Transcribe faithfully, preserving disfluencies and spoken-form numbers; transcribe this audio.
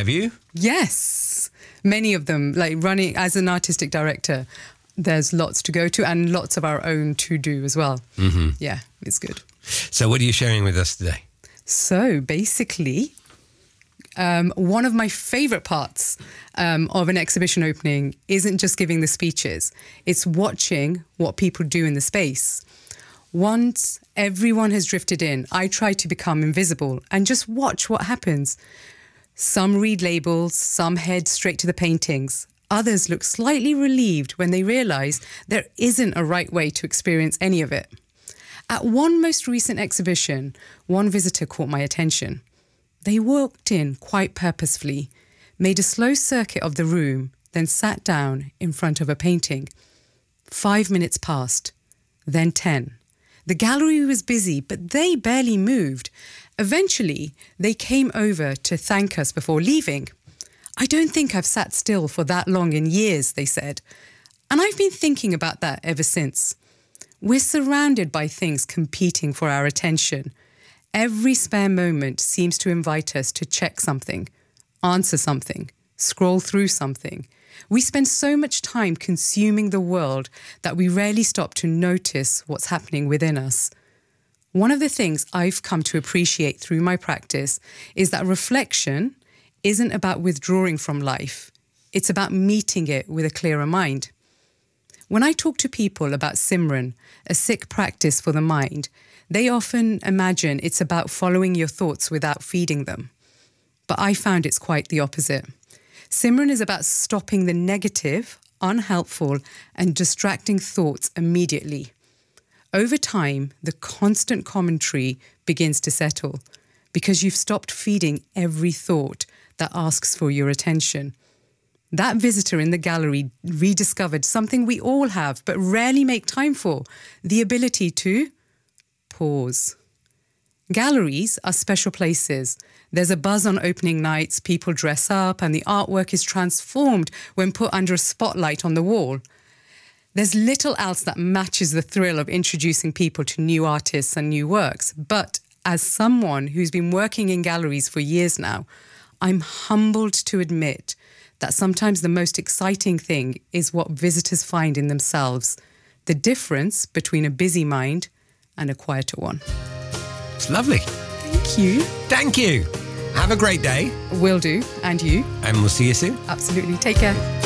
have you? Yes, many of them. Like running as an artistic director, there's lots to go to and lots of our own to do as well. Mm-hmm. Yeah, it's good. So what are you sharing with us today? So basically, um, one of my favourite parts um, of an exhibition opening isn't just giving the speeches. It's watching what people do in the space. Once everyone has drifted in, I try to become invisible and just watch what happens. Some read labels, some head straight to the paintings. Others look slightly relieved when they realise there isn't a right way to experience any of it. At one most recent exhibition, one visitor caught my attention. They walked in quite purposefully, made a slow circuit of the room, then sat down in front of a painting. Five minutes passed, then ten. The gallery was busy, but they barely moved. Eventually, they came over to thank us before leaving. I don't think I've sat still for that long in years, they said. And I've been thinking about that ever since. We're surrounded by things competing for our attention. Every spare moment seems to invite us to check something, answer something, scroll through something. We spend so much time consuming the world that we rarely stop to notice what's happening within us. One of the things I've come to appreciate through my practice is that reflection isn't about withdrawing from life. It's about meeting it with a clearer mind. When I talk to people about Simran, a Sikh practice for the mind, they often imagine it's about following your thoughts without feeding them. But I found it's quite the opposite. Simran is about stopping the negative, unhelpful, and distracting thoughts immediately. Over time, the constant commentary begins to settle because you've stopped feeding every thought that asks for your attention. That visitor in the gallery rediscovered something we all have but rarely make time for, the ability to pause. Galleries are special places. There's a buzz on opening nights, people dress up, and the artwork is transformed when put under a spotlight on the wall. There's little else that matches the thrill of introducing people to new artists and new works. But as someone who's been working in galleries for years now, I'm humbled to admit that sometimes the most exciting thing is what visitors find in themselves, the difference between a busy mind and a quieter one. It's lovely. Thank you. Thank you. Have a great day. Will do. And you. And we'll see you soon. Absolutely. Take care.